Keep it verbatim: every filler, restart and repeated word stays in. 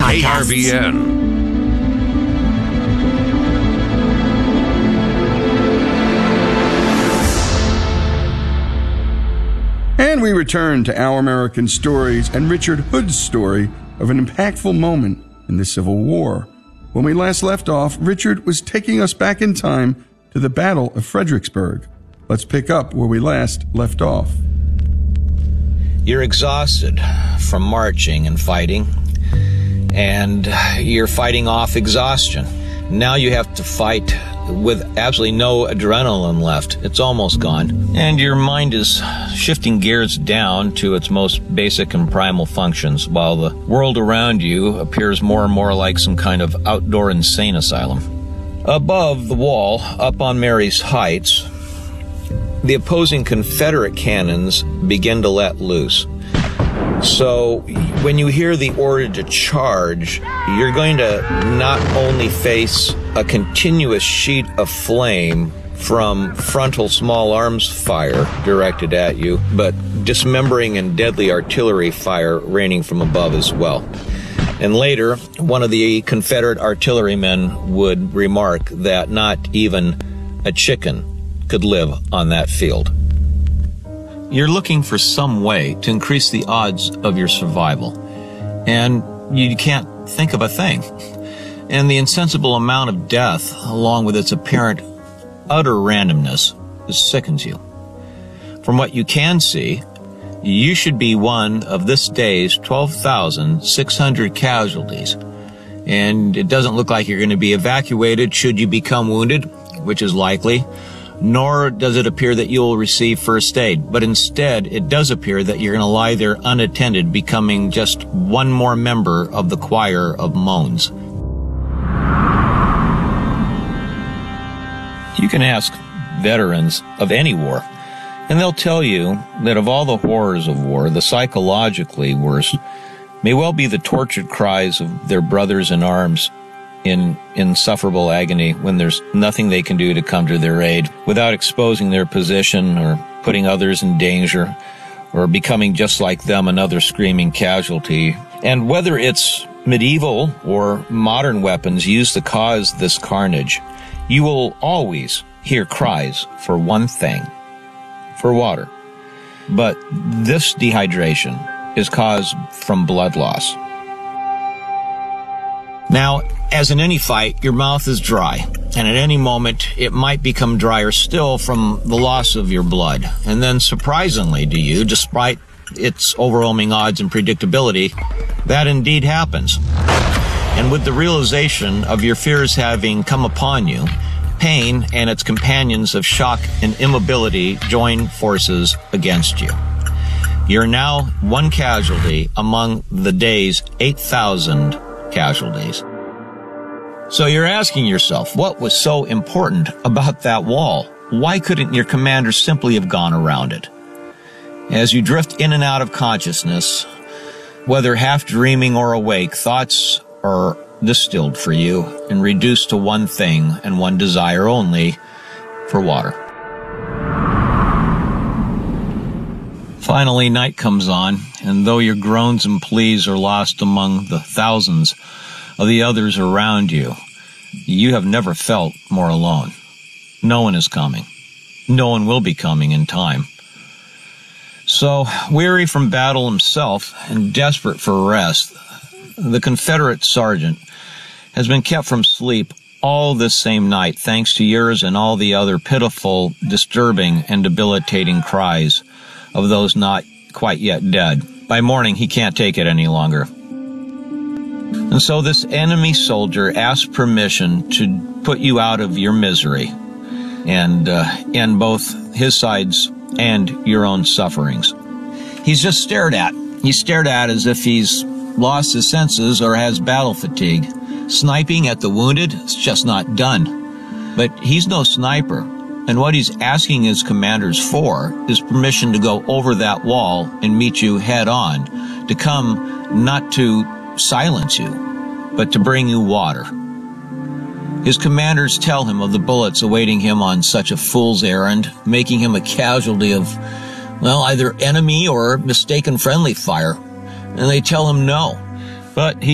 podcasts. A R B N. And we return to Our American Stories and Richard Hood's story of an impactful moment in the Civil War. When we last left off, Richard was taking us back in time to the Battle of Fredericksburg. Let's pick up where we last left off. You're exhausted from marching and fighting, and you're fighting off exhaustion. Now you have to fight with absolutely no adrenaline left. It's almost gone. And your mind is shifting gears down to its most basic and primal functions, while the world around you appears more and more like some kind of outdoor insane asylum. Above the wall, up on Mary's Heights, the opposing Confederate cannons begin to let loose. So when you hear the order to charge, you're going to not only face a continuous sheet of flame from frontal small arms fire directed at you, but dismembering and deadly artillery fire raining from above as well. And later, one of the Confederate artillerymen would remark that not even a chicken could live on that field. You're looking for some way to increase the odds of your survival, and you can't think of a thing. And the insensible amount of death, along with its apparent utter randomness, sickens you. From what you can see, you should be one of this day's twelve thousand six hundred casualties, and it doesn't look like you're going to be evacuated should you become wounded, which is likely. Nor does it appear that you will receive first aid, but instead it does appear that you're going to lie there unattended, becoming just one more member of the choir of moans. You can ask veterans of any war, and they'll tell you that of all the horrors of war, the psychologically worst may well be the tortured cries of their brothers in arms in insufferable agony when there's nothing they can do to come to their aid without exposing their position or putting others in danger or becoming just like them, another screaming casualty. And whether it's medieval or modern weapons used to cause this carnage, you will always hear cries for one thing, for water. But this dehydration is caused from blood loss. Now, as in any fight, your mouth is dry, and at any moment it might become drier still from the loss of your blood. And then, surprisingly to you, despite its overwhelming odds and predictability, that indeed happens. And with the realization of your fears having come upon you, pain and its companions of shock and immobility join forces against you. You're now one casualty among the day's eight thousand casualties. So you're asking yourself, what was so important about that wall? Why couldn't your commander simply have gone around it? As you drift in and out of consciousness, whether half dreaming or awake, thoughts are distilled for you and reduced to one thing and one desire only, for water. Finally, night comes on, and though your groans and pleas are lost among the thousands of the others around you, you have never felt more alone. No one is coming. No one will be coming in time. So, weary from battle himself and desperate for rest, the Confederate sergeant has been kept from sleep all this same night, thanks to yours and all the other pitiful, disturbing, and debilitating cries of those not quite yet dead. By morning, he can't take it any longer. And so this enemy soldier asked permission to put you out of your misery and uh, end both his sides and your own sufferings. He's just stared at. He's stared at as if he's lost his senses or has battle fatigue. Sniping at the wounded is just not done. But he's no sniper, and what he's asking his commanders for is permission to go over that wall and meet you head on, to come not to silence you, but to bring you water. His commanders tell him of the bullets awaiting him on such a fool's errand, making him a casualty of, well, either enemy or mistaken friendly fire. And they tell him no. But he